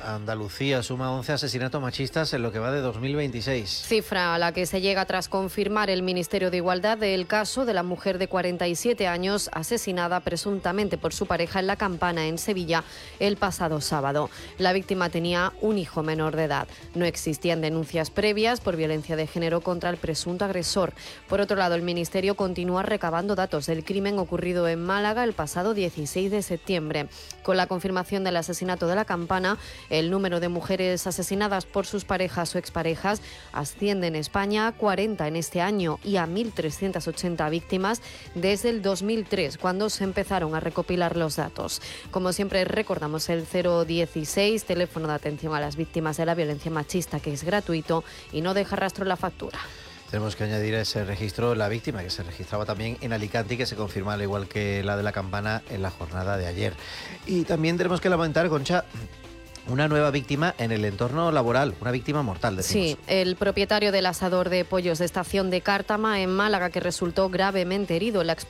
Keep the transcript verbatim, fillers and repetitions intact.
Andalucía suma once asesinatos machistas en lo que va de dos mil veintiséis. Cifra a la que se llega tras confirmar el Ministerio de Igualdad del caso de la mujer de cuarenta y siete años asesinada presuntamente por su pareja en La Campana, en Sevilla, el pasado sábado. La víctima tenía un hijo menor de edad. No existían denuncias previas por violencia de género contra el presunto agresor. Por otro lado, el Ministerio continúa recabando datos del crimen ocurrido en Málaga el pasado dieciséis de septiembre. Con la confirmación del asesinato de La Campana, el número de mujeres asesinadas por sus parejas o exparejas asciende en España a cuarenta en este año y a mil trescientas ochenta víctimas desde el dos mil tres, cuando se empezaron a recopilar los datos. Como siempre, recordamos el cero dieciséis, teléfono de atención a las víctimas de la violencia machista, que es gratuito y no deja rastro en la factura. Tenemos que añadir a ese registro la víctima, que se registraba también en Alicante y que se confirma, al igual que la de La Campana, en la jornada de ayer. Y también tenemos que lamentar, Concha, una nueva víctima en el entorno laboral, una víctima mortal, decimos. Sí, el propietario del asador de pollos de Estación de Cártama, en Málaga, que resultó gravemente herido en la